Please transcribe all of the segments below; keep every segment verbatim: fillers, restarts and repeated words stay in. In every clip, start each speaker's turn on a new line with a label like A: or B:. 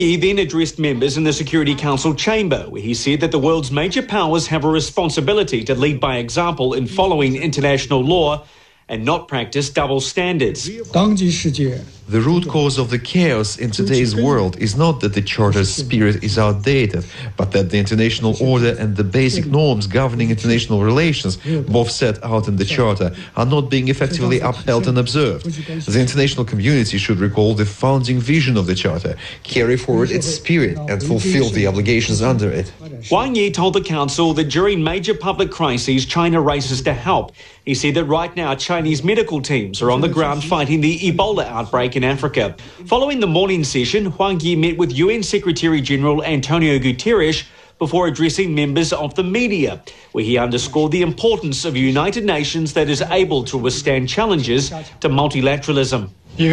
A: He then addressed members in the Security Council chamber, where he said that the world's major powers have a responsibility to lead by example in following international law and not practice double standards.
B: The root cause of the chaos in today's world is not that the Charter's spirit is outdated, but that the international order and the basic norms governing international relations, both set out in the Charter, are not being effectively upheld and observed. The international community should recall the founding vision of the Charter, carry forward its spirit, and fulfill the obligations under it.
A: Wang Yi told the Council that during major public crises, China races to help. He said that right now Chinese medical teams are on the ground fighting the Ebola outbreak in Africa. Following the morning session, Wang Yi met with U N Secretary-General Antonio Guterres before addressing members of the media, where he underscored the importance of a United Nations that is able to withstand challenges to multilateralism.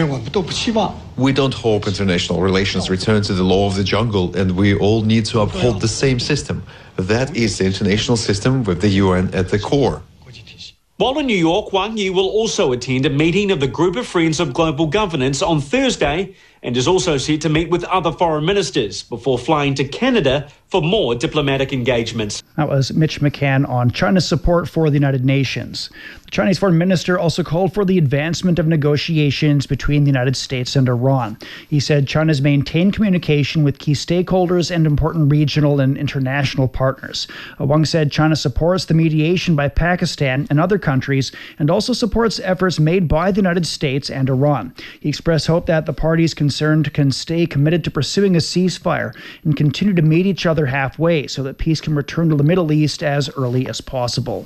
B: We don't hope international relations return to the law of the jungle, and we all need to uphold the same system. That is the international system with the U N at the core.
A: While in New York, Wang Yi will also attend a meeting of the Group of Friends of Global Governance on Thursday and is also set to meet with other foreign ministers before flying to Canada for more diplomatic engagements.
C: That was Mitch McCann on China's support for the United Nations. The Chinese foreign minister also called for the advancement of negotiations between the United States and Iran. He said China's maintained communication with key stakeholders and important regional and international partners. Wang said China supports the mediation by Pakistan and other countries and also supports efforts made by the United States and Iran. He expressed hope that the parties concerned can stay committed to pursuing a ceasefire and continue to meet each other halfway so that peace can return to the Middle East as early as possible.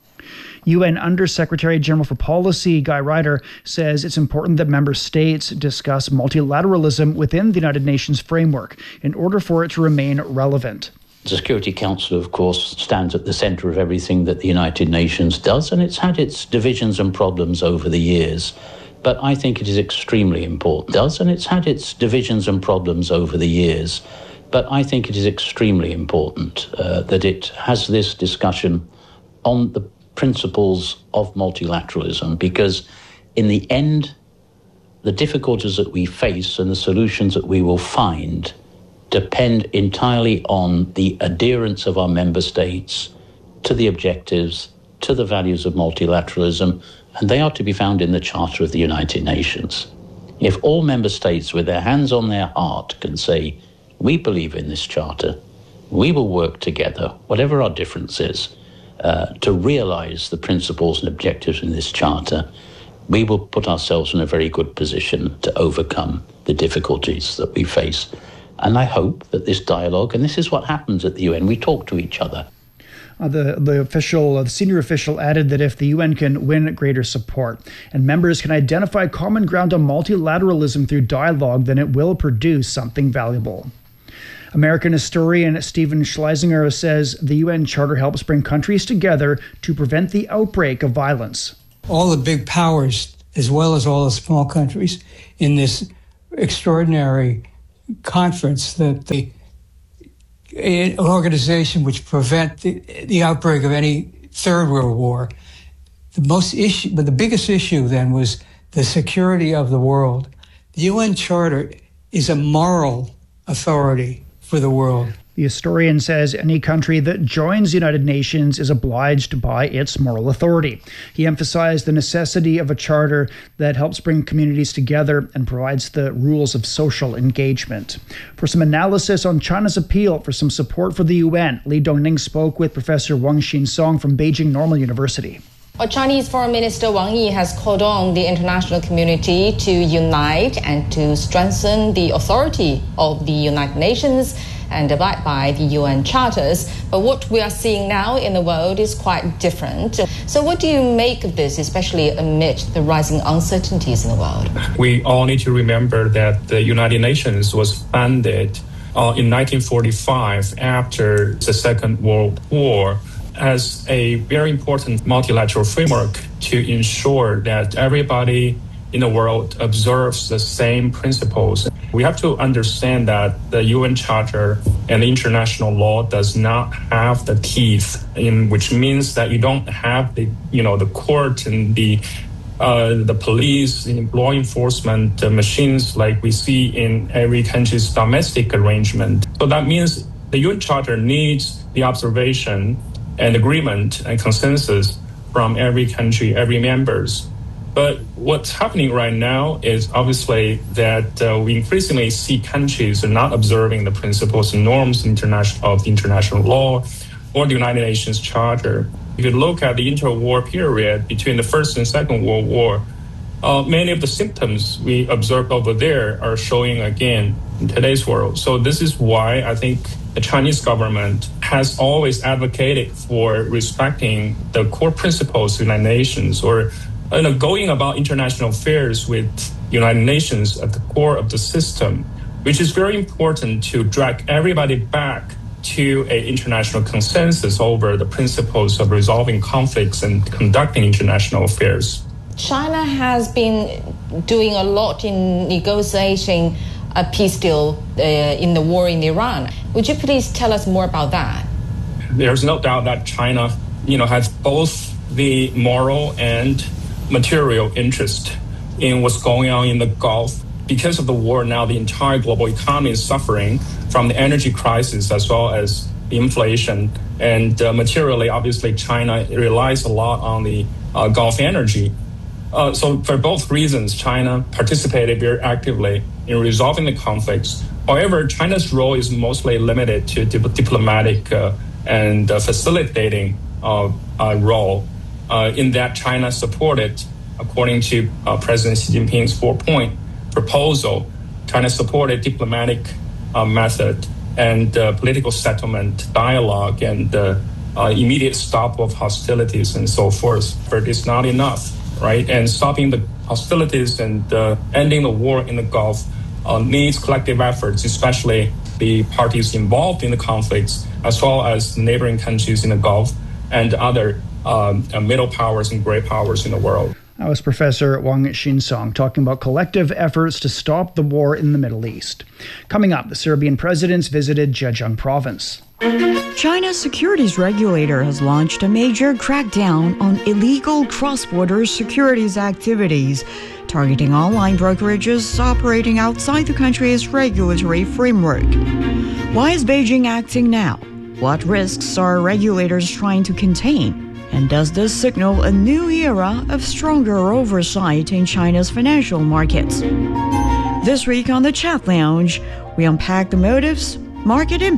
C: U N Undersecretary General for Policy Guy Ryder says it's important that member states discuss multilateralism within the United Nations framework in order for it to remain relevant.
D: The Security Council, of course, stands at the centre of everything that the United Nations does, and it's had its divisions and problems over the years. But I think it is extremely important. It does, and it's had its divisions and problems over the years. But I think it is extremely important uh, that it has this discussion on the principles of multilateralism, because in the end, the difficulties that we face and the solutions that we will find depend entirely on the adherence of our member states to the objectives, to the values of multilateralism, and they are to be found in the Charter of the United Nations. If all member states with their hands on their heart can say, we believe in this Charter, we will work together, whatever our differences, uh, to realise the principles and objectives in this Charter, we will put ourselves in a very good position to overcome the difficulties that we face. And I hope that this dialogue, and this is what happens at the U N, we talk to each other.
C: Uh, the the official, uh, the senior official added that if the U N can win greater support and members can identify common ground on multilateralism through dialogue, then it will produce something valuable. American historian Stephen Schlesinger says the U N Charter helps bring countries together to prevent the outbreak of violence.
E: All the big powers, as well as all the small countries, in this extraordinary conference, that the an organization which prevent the, the outbreak of any third world war. The most issue, but the biggest issue then was the security of the world. The U N Charter is a moral authority for the world.
C: The historian says any country that joins the United Nations is obliged by its moral authority. He emphasized the necessity of a charter that helps bring communities together and provides the rules of social engagement. For some analysis on China's appeal for some support for the U N, Li Dongning spoke with Professor Wang Xinsong from Beijing Normal University.
F: Chinese Foreign Minister Wang Yi has called on the international community to unite and to strengthen the authority of the United Nations and abide by the U N charters. But what we are seeing now in the world is quite different. So what do you make of this, especially amid the rising uncertainties in the world?
G: We all need to remember that the United Nations was founded uh, in nineteen forty-five after the Second World War as a very important multilateral framework to ensure that everybody in the world observes the same principles. We have to understand that the U N Charter and the international law does not have the teeth, in which means that you don't have the, you know, the court and the uh, the police, the law enforcement uh, machines like we see in every country's domestic arrangement. So that means the U N Charter needs the observation and agreement and consensus from every country, every members. But what's happening right now is obviously that uh, we increasingly see countries are not observing the principles and norms international, of the international law or the United Nations Charter. If you look at the interwar period between the First and Second World War, uh, many of the symptoms we observed over there are showing again in today's world. So this is why I think the Chinese government has always advocated for respecting the core principles of the United Nations, or you know, going about international affairs with United Nations at the core of the system, which is very important to drag everybody back to an international consensus over the principles of resolving conflicts and conducting international affairs.
F: China has been doing a lot in negotiating a peace deal uh, in the war in Iran. Would you please tell us more about that?
G: There's no doubt that China, you know, has both the moral and material interest in what's going on in the Gulf. Because of the war now, the entire global economy is suffering from the energy crisis as well as the inflation. And uh, materially, obviously, China relies a lot on the uh, Gulf energy. Uh, so for both reasons, China participated very actively in resolving the conflicts. However, China's role is mostly limited to dip- diplomatic uh, and uh, facilitating uh, uh, role uh, in that China supported, according to uh, President Xi Jinping's four-point proposal, China supported diplomatic uh, method and uh, political settlement, dialogue, and uh, uh, immediate stop of hostilities and so forth. But it's not enough, right? And stopping the hostilities and uh, ending the war in the Gulf uh, needs collective efforts, especially the parties involved in the conflicts, as well as neighboring countries in the Gulf and other um, uh, middle powers and great powers in the world.
C: That was Professor Wang Xinsong talking about collective efforts to stop the war in the Middle East. Coming up, the Serbian presidents visited Zhejiang province.
H: China's securities regulator has launched a major crackdown on illegal cross-border securities activities, targeting online brokerages operating outside the country's regulatory framework. Why is Beijing acting now? What risks are regulators trying to contain? And does this signal a new era of stronger oversight in China's financial markets? This week on the Chat Lounge, we unpack the motives, market impact,